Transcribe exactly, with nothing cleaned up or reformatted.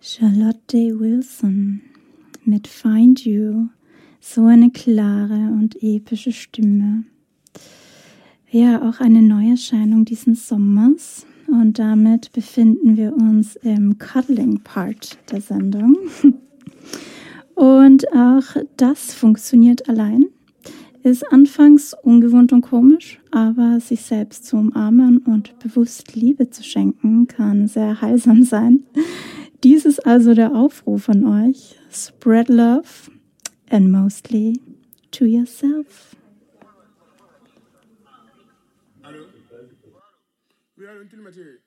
Charlotte Wilson mit Find You, so eine klare und epische Stimme. Ja, auch eine Neuerscheinung diesen Sommers und damit befinden wir uns im Cuddling-Part der Sendung. Und auch das funktioniert allein. Ist anfangs ungewohnt und komisch, aber sich selbst zu umarmen und bewusst Liebe zu schenken, kann sehr heilsam sein. Dies ist also der Aufruf an euch. Spread love and mostly to yourself. Allô? Oui, allô, tu le métier.